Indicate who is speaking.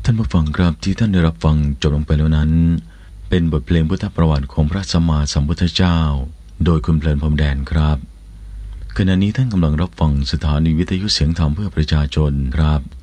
Speaker 1: ท่านผู้ฟังครับที่ท่านได้รับฟังจบลงไปแล้วนั้นเป็นบทเพลงพุทธประวัติของพระสัมมาสัมพุทธเจ้าโดยคุณเพลินพรหมแดนครับขณะนี้ท่านกำลังรับฟังสถานีวิทยุเสียงธรรมเพื่อประชาชนครับ